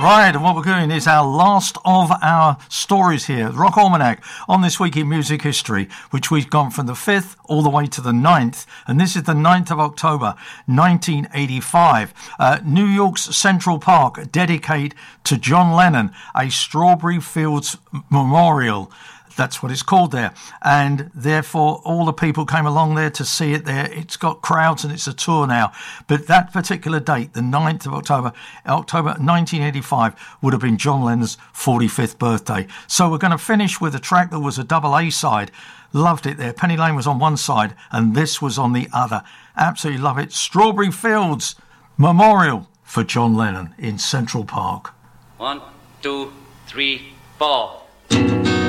Right, and what we're doing is our last of our stories here, the Rock Almanac, on this week in music history, which we've gone from the 5th all the way to the 9th, and this is the 9th of October, 1985. New York's Central Park dedicate to John Lennon a Strawberry Fields Memorial. That's what it's called there. And therefore, all the people came along there to see it there. It's got crowds and it's a tour now. But that particular date, the 9th of October 1985, would have been John Lennon's 45th birthday. So we're going to finish with a track that was a double A side. Loved it there. Penny Lane was on one side and this was on the other. Absolutely love it. Strawberry Fields Memorial for John Lennon in Central Park. 1, 2, 3, 4.